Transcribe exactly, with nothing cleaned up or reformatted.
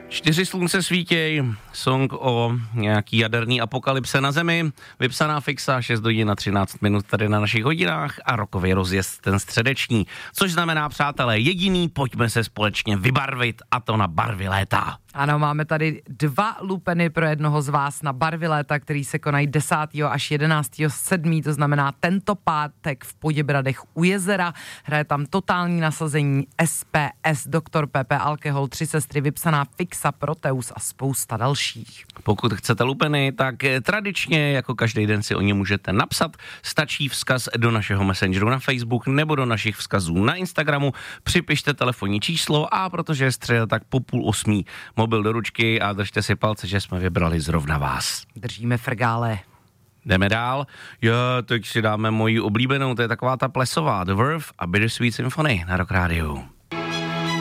Čtyři slunce svítěj, song o nějaký jaderný apokalypse na Zemi, vypsaná fixa, šest hodin a třináct minut tady na našich hodinách a rokový rozjezd ten středeční. Což znamená, přátelé, jediný, pojďme se společně vybarvit, a to na barvy léta. Ano, máme tady dva lupeny pro jednoho z vás na barvy léta, který se konají desátého až jedenáctého sedmého to znamená tento pátek v Poděbradech u jezera. Hraje tam totální nasazení S P S, Doktor P P, Alkohol, Tři sestry, vypsaná fixa, Proteus a spousta dalších. Pokud chcete lupeny, tak tradičně jako každý den si o ně můžete napsat. Stačí vzkaz do našeho messengeru na Facebook nebo do našich vzkazů na Instagramu. Připište telefonní číslo a protože je středa, tak po půl osmí mobil do ručky a držte si palce, že jsme vybrali zrovna vás. Držíme frgále. Jdeme dál. Jo, teď si dáme moji oblíbenou, to je taková ta plesová The Verve a Bittersweet Symphony na Rock Rádiu.